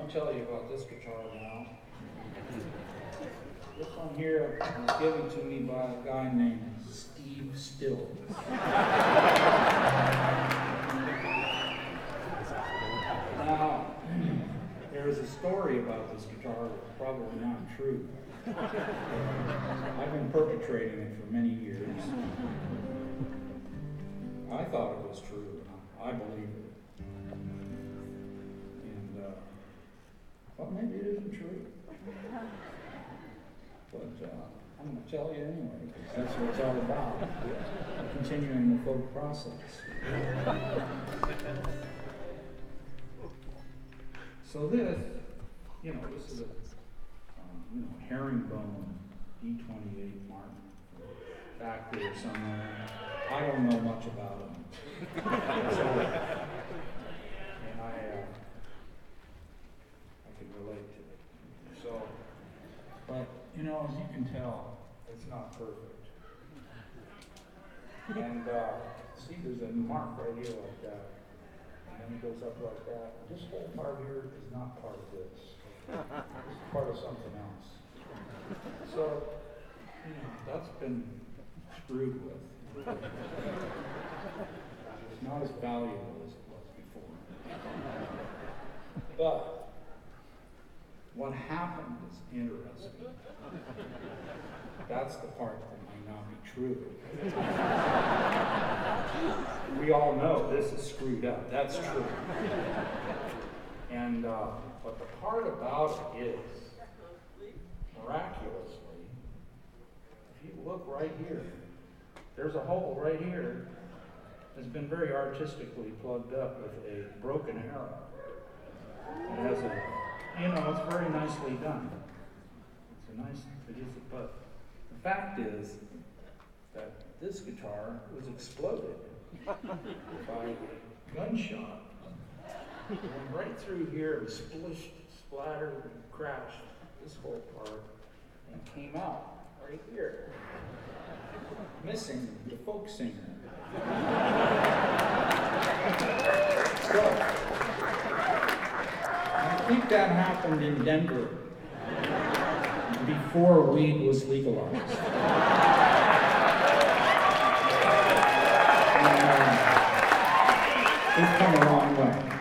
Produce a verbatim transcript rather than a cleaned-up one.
going to tell you about this guitar now. This one here was given to me by a guy named Steve Still. Now, there's a story about this guitar that's probably not true. I've been perpetrating it for many years. I thought it was true. I believe it. And, uh, well, maybe it isn't true. But uh, I'm going to tell you anyway, because that's what it's all about. Continuing the folk process. So this, you know, this is a um, you know, herringbone D twenty-eight Martin back there somewhere. I don't know much about them. So, and I, uh, I can relate to it. So, but, you know, as you can tell, it's not perfect. And uh, see, there's a mark right here like that. And then it goes up like that. This whole part here is not part of this. It's part of something else. So, you know, that's been screwed with. It's not as valuable as it was before. But what happened is interesting. That's the part that might not be true. We all know this is screwed up. That's true. And uh, but the part about it is, miraculously, if you look right here, there's a hole right here that's been very artistically plugged up with a broken arrow. It has a, you know, it's very nicely done. It's a nice, it is, but the fact is that this guitar was exploded by a gunshot. It went right through here and splished, splattered, and crashed this whole part and came out right here. Missing the folk singer. So, I think that happened in Denver before weed was legalized. And, uh, we've come a long way.